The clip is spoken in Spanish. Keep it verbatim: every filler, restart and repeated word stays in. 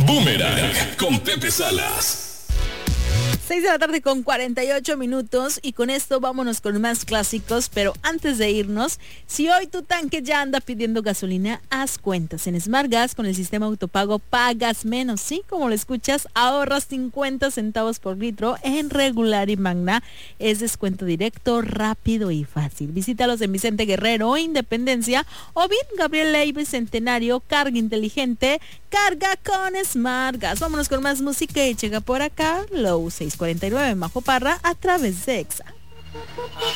Boomerang con Pepe Salas. seis de la tarde con cuarenta y ocho minutos y con esto vámonos con más clásicos, pero antes de irnos, si hoy tu tanque ya anda pidiendo gasolina, haz cuentas. En Smart Gas con el sistema autopago pagas menos, sí, como lo escuchas, ahorras cincuenta centavos por litro en regular y magna. Es descuento directo, rápido y fácil. Visítalos en Vicente Guerrero o Independencia o bien Gabriel Ley Bicentenario. Carga inteligente, carga con Smart Gas. Vámonos con más música y llega por acá Low seiscientos cuarenta y nueve Majo Parra a través de Exa.